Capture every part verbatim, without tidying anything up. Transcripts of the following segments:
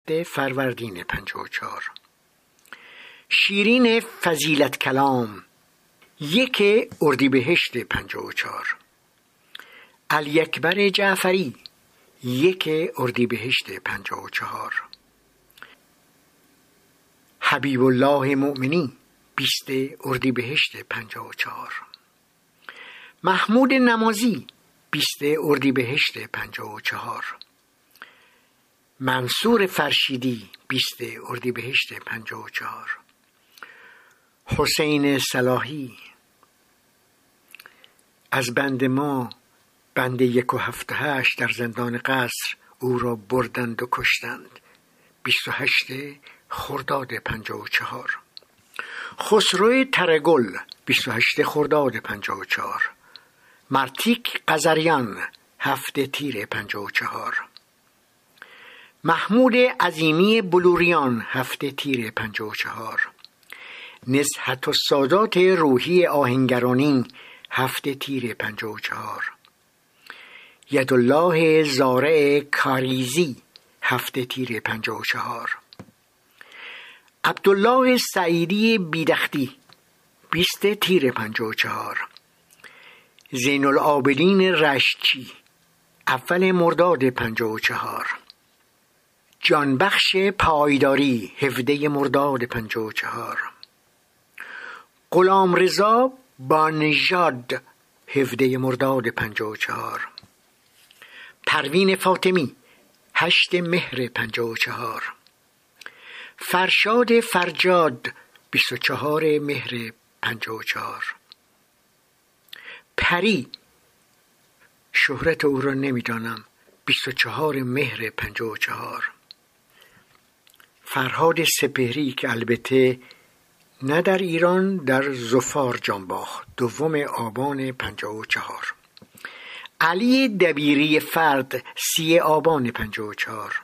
هفت فروردین پنجاه و چهار. شیرین فضیلت کلام یک اردیبهشت پنجاه و چهار. علی اکبر جعفری یک اردیبهشت پنجاه و چهار. حبیب الله مؤمنی بیست اردیبهشت پنجاه و چهار. محمود نمازی بیست اردیبهشت پنجاه و چهار. منصور فرشیدی بیست اردیبهشت پنجاه و چهار. حسین صلاحی از بند ما بند یک و هفت هشت در زندان قصر او را بردند و کشتند بیست و هشت خرداد پنجاه و چهار. خسرو ترگل بیست و هشت خرداد پنجاه و چهار. مرتیک قزریان هفت تیر پنجاه و چهار. محمود عظیمی بلوریان هفت تیر پنجاه و چهار. نزهت السادات روحی آهنگرانی هفت تیر پنجاه و چهار. یدالله زارع کاریزی هفت تیر پنجاه و چهار. عبدالله سعیدی بیدختی بیست تیر پنجاه و چهار. زین العابدین رشتچی اول مرداد پنجاه و چهار. جانبخش پایداری هفده مرداد پنجاه و چهار. غلام رضا بانژاد هفده مرداد پنجاه و چهار. پروین فاطمی هشت مهر پنجاه و چهار. فرشاد فرجاد بیست و چهار مهر پنجاه و چهار. پری شهرت او را نمیدانم بیست و چهار مهر پنجاه و چهار. فرهاد سپهری که البته نه در ایران در ظفار جان باخت دوم آبان پنجاه و چهار. علی دبیری فرد سی آبان پنجاه و چهار.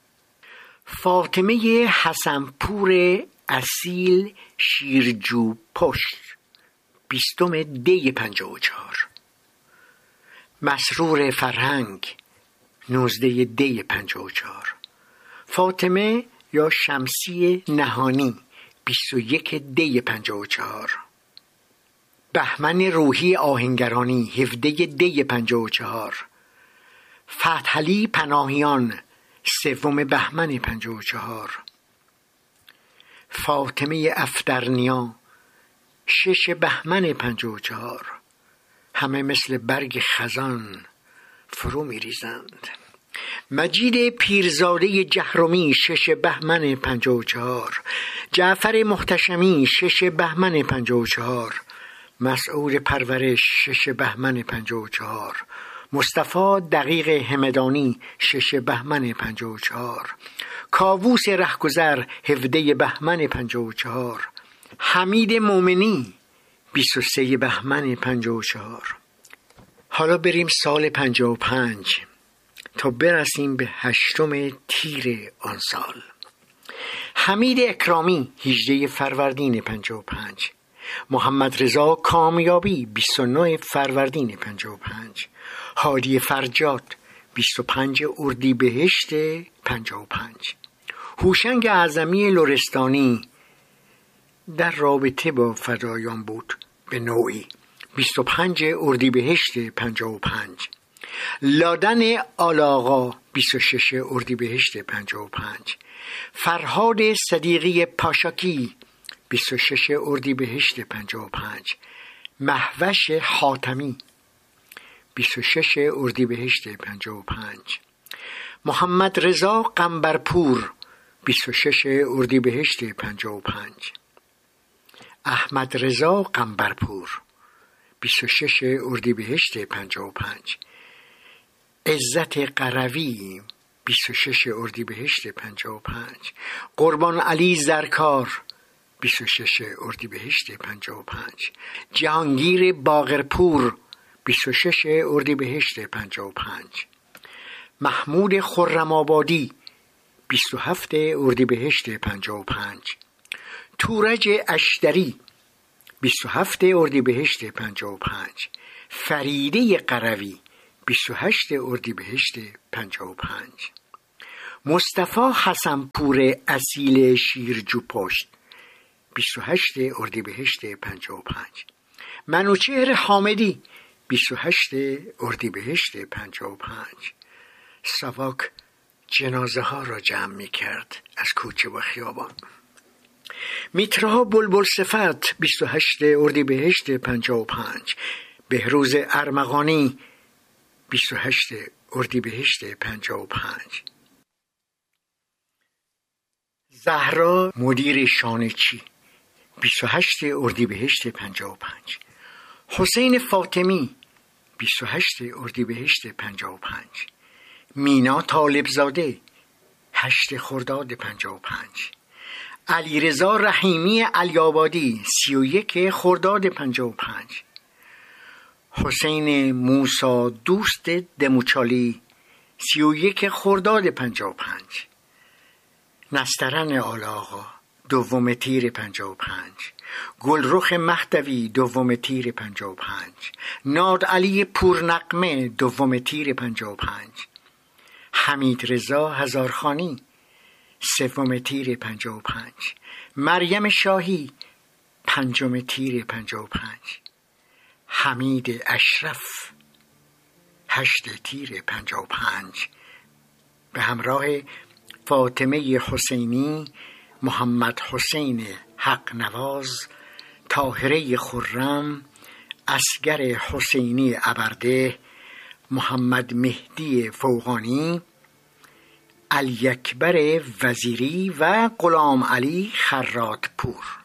فاطمه حسنپور اصیل شیرجو پشت بیستم دی پنجاه و چهار. مسرور فرهنگ نوزده دی پنجاه و چهار. فاطمه یا شمسی نهانی بیست و یک دی پنجاه و چهار. بهمن روحی آهنگرانی هفده دی پنجاه و چهار. فتحعلی پناهیان سوم بهمن پنجاه و چهار. فاطمه افترنیا شش بهمن پنجاه و چهار. همه مثل برگ خزان فرو می ریزند. مجید پیرزاده جهرمی شش بهمن پنجاه و چهار. جعفر محتشمی شش بهمن پنجاه و چهار. مسعود پرورش شش بهمن پنجاه و چهار. مصطفی دقیق همدانی شش بهمن پنجاه و چهار. کاووس رهگذر هفده بهمن پنجاه و چهار. حمید مومنی بیست و سه بهمن پنجاه و چهار. حالا بریم سال پنجاه و پنج تا برسیم به هشتم تیر آن سال. حمید اکرامی هجده فروردین پنجاه و پنج. محمد رضا کامیابی بیست و نه فروردین پنجاه و پنج. هادی فرجاد بیست و پنج اردیبهشت پنجاه و پنج. هوشنگ اعظمی لرستانی در رابطه با فدایان بود به نوعی بیست و پنج اردیبهشت پنجاه و پنج. لادن آلاغا بیست و شش اردیبهشت پنجاه و پنج. فرهاد صدیقی پاشاکی بیست و شش اردیبهشت پنجاه و پنج. مهوش حاتمی بیست و شش اردیبهشت پنجاه و پنج. محمد رضا قنبرپور بیست و شش اردیبهشت پنجاه و پنج. احمد رضا قنبرپور بیست و شش اردیبهشت پنجاه و پنج. عزت قروی بیست و شش اردیبهشت پنجاه و پنج. قربان علی زرکار بیست و شش اردیبهشت پنجاه و پنج. جهانگیر باقرپور بیست و شش اردیبهشت پنجاه و پنج. محمود خرم‌آبادی بیست و هفت اردیبهشت پنجاه و پنج. تورج اشتری بیست و هفت اردیبهشت پنجاه و پنج. فریده قروی بیست و هشت اردیبهشت پنجاه و پنج. مصطفی حسنپور اصیل شیرجو پشت بیست و هشت اردیبهشت پنجاه و پنج. منوچهر حامدی بیست و هشت اردیبهشت پنجاه و پنج. ساواک جنازه ها را جمع می کرد از کوچه و خیابان. میترا بلبل صفت بیست و هشت اردیبهشت پنجاه و پنج. بهروز ارمغانی بیست و هشت اردیبهشت پنجاه و پنج. زهرا مدیر شانچی بیست و هشت اردیبهشت پنجاه و پنج. حسین فاطمی بیست و هشت اردیبهشت پنجاه و پنج. مینا طالبزاده هشت خرداد پنجاه و پنج. علیرضا رحیمی علی‌آبادی سی و یک خرداد پنجاه و پنج. حسین موسی دوست دموچالی سی و یک خرداد پنجاه و پنج. نسترن آل‌آقا دوم تیر پنجاه و پنج. گلرخ مهدوی دوم تیر پنجاه و پنج. ناد علی پورنقمه دوم تیر پنجاه و پنج. حمید رضا هزارخانی سوم تیر پنجاه و پنج. مریم شاهی پنجم تیر پنجاه و پنج. حمید اشرف هشت تیر پنجاه و پنج به همراه فاطمه حسینی، محمد حسین حق نواز، طاهره خرم، اصغر حسینی ابرده، محمد مهدی فوقانی، علی اکبر وزیری و غلام علی خراتپور.